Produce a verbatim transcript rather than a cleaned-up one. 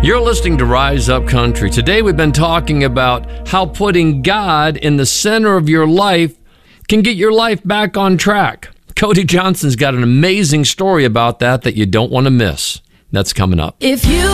You're listening to Rise Up Country. Today we've been talking about how putting God in the center of your life can get your life back on track. Cody Johnson's got an amazing story about that that you don't want to miss. That's coming up. If you